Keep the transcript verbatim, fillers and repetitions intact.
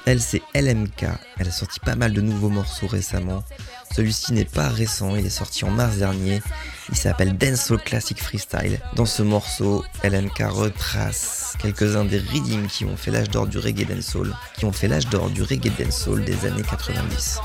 Elle, c'est L M K. Elle a sorti pas mal de nouveaux morceaux récemment. Celui-ci n'est pas récent, il est sorti en mars dernier. Il s'appelle Dancehall Classic Freestyle. Dans ce morceau, L M K retrace quelques-uns des rythmes qui ont fait l'âge d'or du reggae dancehall, qui ont fait l'âge d'or du reggae dancehall des années quatre-vingt-dix.